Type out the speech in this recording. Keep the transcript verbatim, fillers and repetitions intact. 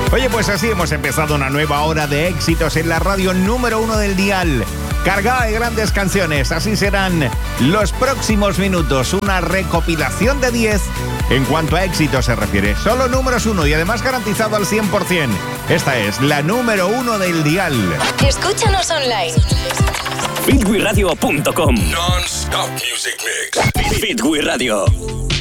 Oye, pues así hemos empezado una nueva hora de éxitos en la radio número uno del dial. Cargada de grandes canciones, así serán los próximos minutos. Una recopilación de diez en cuanto a éxito se refiere. Solo números uno y además garantizado al cien por ciento. Esta es la número uno del dial. Escúchanos online. Fitwi Radio punto com. Non-stop music mix. Fitwi Radio.